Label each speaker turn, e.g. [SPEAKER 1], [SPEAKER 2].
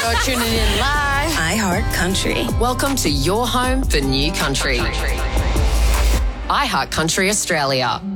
[SPEAKER 1] You're tuning in live.
[SPEAKER 2] iHeart Country.
[SPEAKER 1] Welcome to your home for new country. iHeart Country Australia.